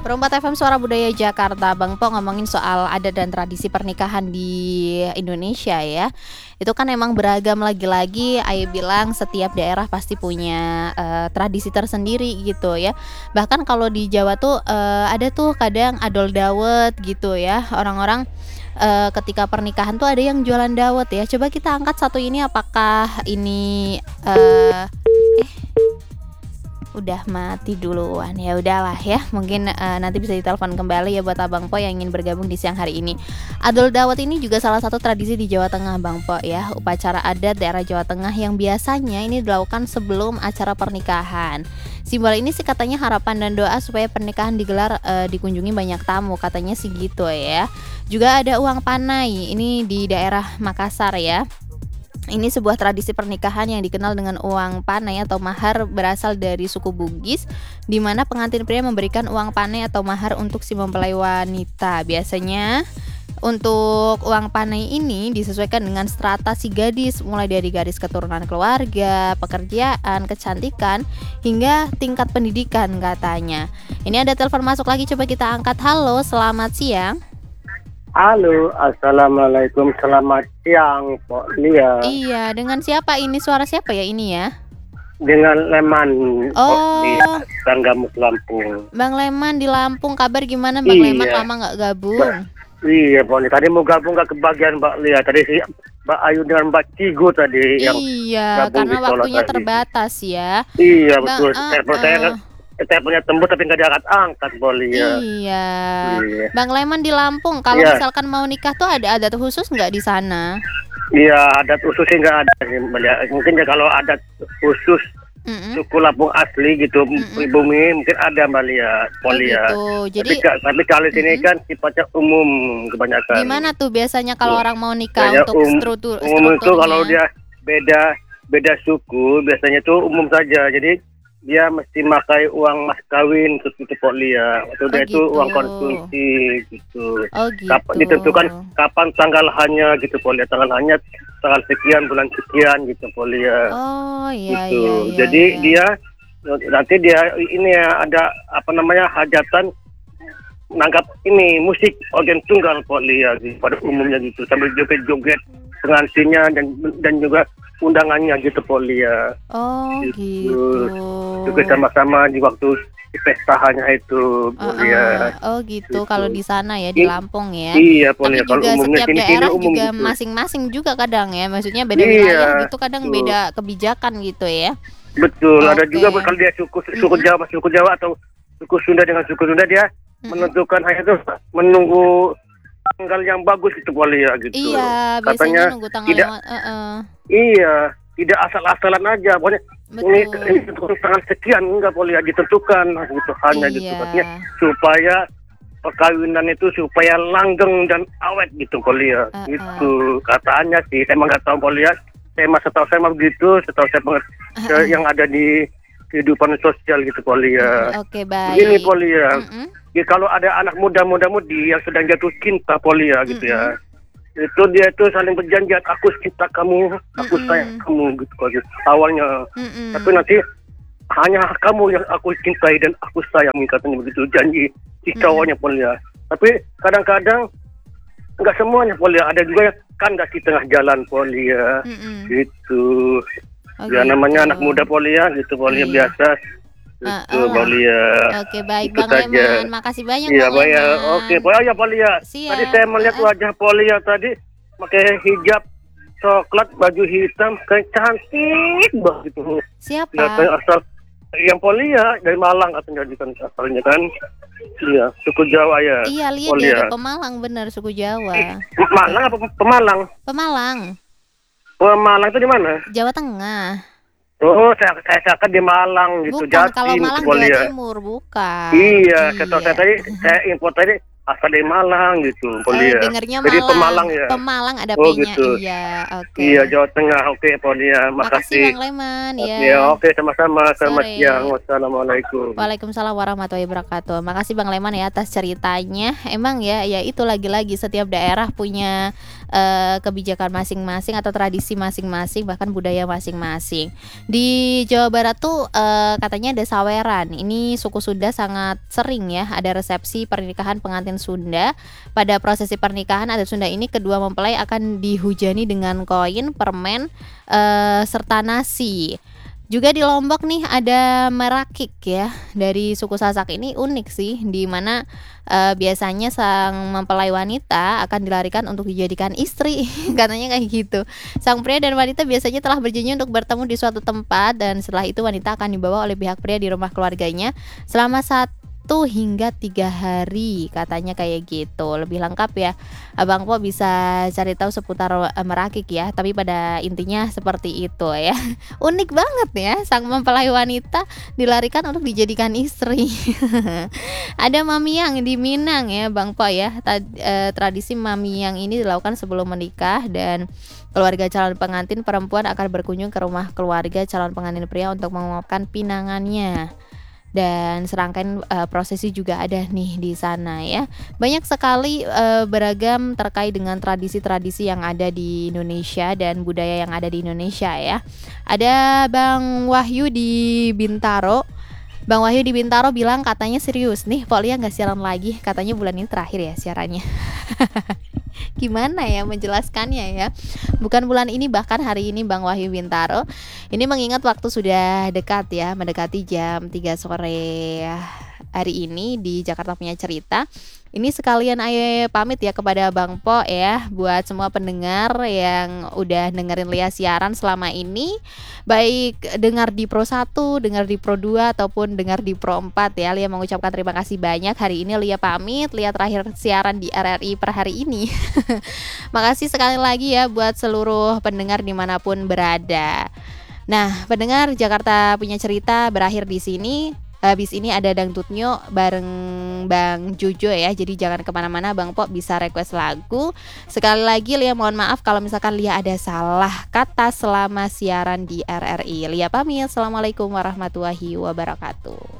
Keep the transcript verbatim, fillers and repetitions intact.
Perempat F M Suara Budaya Jakarta, Bang Po ngomongin soal adat dan tradisi pernikahan di Indonesia ya. Itu kan emang beragam, lagi-lagi Ayu bilang setiap daerah pasti punya eh, tradisi tersendiri gitu ya. Bahkan kalau di Jawa tuh eh, ada tuh kadang adol dawet gitu ya. Orang-orang eh, ketika pernikahan tuh ada yang jualan dawet ya. Coba kita angkat satu ini, apakah ini eh eh udah mati duluan. Ya udahlah ya, mungkin eh, nanti bisa ditelepon kembali ya buat Abang Po yang ingin bergabung di siang hari ini. Adol dawet ini juga salah satu tradisi di Jawa Tengah, Bang Po ya. Upacara adat daerah Jawa Tengah yang biasanya ini dilakukan sebelum acara pernikahan. Simbol ini sih katanya harapan dan doa supaya pernikahan digelar eh, dikunjungi banyak tamu, katanya sih gitu ya. Juga ada uang panai ini di daerah Makassar ya. Ini sebuah tradisi pernikahan yang dikenal dengan uang panai atau mahar, berasal dari suku Bugis, di mana pengantin pria memberikan uang panai atau mahar untuk si mempelai wanita. Biasanya untuk uang panai ini disesuaikan dengan strata si gadis, mulai dari garis keturunan keluarga, pekerjaan, kecantikan, hingga tingkat pendidikan katanya. Ini ada telepon masuk lagi, coba kita angkat. Halo, selamat siang. Halo, assalamualaikum, selamat siang, Pak Lia. Iya, dengan siapa ini? Suara siapa ya ini ya? Dengan Leman, Pak Oh, Lia, Tanggamus Lampung. Bang Leman di Lampung, kabar gimana Bang Iya. Leman? Lama nggak gabung. Iya, Pak Lia. Tadi mau gabung nggak kebagian, Mbak Lia. Tadi si Mbak Ayu dengan Mbak Cigo tadi yang Iya, gabung karena di Solo waktunya tadi. terbatas ya. Iya, Bang, betul. uh, Telepon saya uh, nggak- teleponnya tembus tapi nggak diangkat-angkat, Pak Lia. iya. Iya. Bang Leman di Lampung, kalau Iya. misalkan mau nikah tuh ada adat khusus nggak di sana? Iya, adat khususnya nggak ada sih, Mbak Lia. Mungkin ya kalau adat khusus Mm-mm. suku Lampung asli gitu, Mm-mm. bumi mungkin ada, Mbak Lia, Oh Polia. gitu. Jadi Tapi, ka- tapi kalau di sini mm-mm. kan sifatnya umum kebanyakan. Gimana tuh biasanya kalau orang mau nikah Kayak untuk um- struktur umum itu kalau strukturnya? dia beda beda suku biasanya itu umum saja. Jadi dia mesti pakai uang mas kawin untuk itu Polia. Atau Oh dia itu gitu. uang konsumsi gitu. Oh gitu. Kapan ditentukan kapan tanggal hanya gitu Polia. Tanggal hanya tanggal sekian bulan sekian gitu Polia. Oh iya Gitu. iya iya. Jadi iya. dia nanti dia ini ya ada apa namanya hajatan menangkap ini musik organ tunggal Polia gitu, pada umumnya gitu sambil joget-joget pengantinnya dan dan juga undangannya gitu Polia. Oh Gitu. gitu. Juga sama-sama di waktu di pestahannya itu Uh-uh. Polia. Oh gitu. Gitu. Kalau di sana ya di I- Lampung ya. Iya Tapi Polia, kalau juga umumnya setiap sini sini daerah umum juga gitu. masing-masing juga kadang ya. Maksudnya beda Iya, wilayah gitu, kadang betul. beda kebijakan gitu ya. Betul, ada Oke. juga kalau dia suku suku Mm-mm. Jawa, suku Jawa atau suku Sunda dengan suku Sunda dia Mm-mm. menentukan hanya itu menunggu tanggal yang bagus gitu Polia gitu. Iya, Katanya biasanya nunggu tanggal tidak yang uh-uh. iya, tidak asal-asalan aja. Pokoknya ini Betul. ini untuk tanggal sekian enggak Polia ditentukan gitu hanya gitu. Iya. Katanya supaya perkawinan itu supaya langgeng dan awet gitu Polia. Uh-uh. Gitu katanya sih. Saya emang nggak tahu Polia. Saya mah setahu saya mah begitu, setahu saya pengerti Uh-uh. yang ada di kehidupan sosial gitu Polia. Oke, baik. Begini Polia. Mm-mm. Ya, kalau ada anak muda-muda mudi yang sedang jatuh cinta Polia gitu ya. Itu dia itu saling berjanji, aku cinta kamu, aku Mm-mm. sayang kamu gitu Polia. Awalnya. Mm-mm. Tapi nanti hanya kamu yang aku cintai dan aku sayangi katanya begitu janji si cowoknya Polia. Tapi kadang-kadang nggak semuanya Polia, ada juga yang kan nggak di tengah jalan Polia. Mm-mm. Gitu. Oh, Ya gitu. namanya anak muda Polia gitu Polia Iya. biasa. Ah, Gitu ah. Polia. Oke, baik Itu Bang saja. Leman. Makasih banyak Iya, Bang Pak ya. Leman. Oke, Pak ya Polia. Siap. Tadi saya melihat Ah, ah. wajah Polia tadi pakai hijab coklat, baju hitam, kayak cantik banget gitu. Siapa? Katanya asal yang Polia dari Malang katanya kan asalnya kan. Iya, suku Jawa ya. Iya, lihat Polia. dari Pemalang, benar, suku Jawa. Malang apa Pemalang? Pemalang, Pemalang itu di mana? Jawa Tengah. Oh, saya saya sangka di Malang gitu, Bukan, kalau Jatim Malang gitu, Jawa Polia. Timur, bukan. Iya, saya tahu saya tadi saya info tadi asal dari Malang gitu, Pak Eh, Lia. dengernya Jadi Malang. Pemalang ya. Pemalang ada Oh P-nya. gitu. Iya, oke. Iya, Jawa Tengah. Oke, Pak Lia. Makasih Makasih. Bang Leman Oke, ya. oke, sama-sama. Selamat siang. Sore. Wassalamualaikum. Waalaikumsalam warahmatullahi wabarakatuh. Makasih Bang Leman ya atas ceritanya. Emang ya, ya itu lagi-lagi setiap daerah punya eh, kebijakan masing-masing atau tradisi masing-masing, bahkan budaya masing-masing. Di Jawa Barat tuh eh, katanya ada saweran. Ini suku Sunda sangat sering ya ada resepsi pernikahan pengantin Sunda. Pada prosesi pernikahan adat Sunda ini kedua mempelai akan dihujani dengan koin, permen, eh, serta nasi. Juga di Lombok nih ada merakik ya dari suku Sasak. Ini unik sih, di mana eh, biasanya sang mempelai wanita akan dilarikan untuk dijadikan istri katanya kayak gitu. Sang pria dan wanita biasanya telah berjanji untuk bertemu di suatu tempat, dan setelah itu wanita akan dibawa oleh pihak pria di rumah keluarganya selama satu hingga tiga hari katanya kayak gitu. Lebih lengkap ya Abang Po bisa cari tahu seputar eh, merakik ya, tapi pada intinya seperti itu ya. Unik banget ya, sang mempelai wanita dilarikan untuk dijadikan istri. Ada Mamiyang di Minang ya Bang Po ya. Tad- eh, tradisi Mamiyang ini dilakukan sebelum menikah, dan keluarga calon pengantin perempuan akan berkunjung ke rumah keluarga calon pengantin pria untuk menguapkan pinangannya. Dan serangkaian eh, prosesi juga ada nih di sana ya. Banyak sekali eh, beragam terkait dengan tradisi-tradisi yang ada di Indonesia dan budaya yang ada di Indonesia ya. Ada Bang Wahyu di Bintaro. Bang Wahyu di Bintaro bilang katanya serius nih, Pok Lia nggak siaran lagi. Katanya bulan ini terakhir ya siarannya. Gimana ya menjelaskannya ya. Bukan bulan ini, bahkan hari ini Bang Wahyu Bintaro. Ini mengingat waktu sudah dekat ya, mendekati jam tiga sore hari ini di Jakarta Punya Cerita. Ini sekalian ayo pamit ya kepada Bang Po ya, buat semua pendengar yang udah dengerin Lia siaran selama ini, baik dengar di Pro satu, dengar di Pro dua ataupun dengar di Pro empat ya. Lia mengucapkan terima kasih banyak. Hari ini Lia pamit, Lia terakhir siaran di R R I per hari ini. Makasih sekali lagi ya buat seluruh pendengar dimanapun berada. Nah, pendengar Jakarta Punya Cerita berakhir di sini. Habis ini ada Dangdutnyo bareng Bang Jojo ya. Jadi jangan kemana-mana, Bang Po bisa request lagu. Sekali lagi Lia mohon maaf kalau misalkan Lia ada salah kata selama siaran di R R I. Lia pamit. Assalamualaikum warahmatullahi wabarakatuh.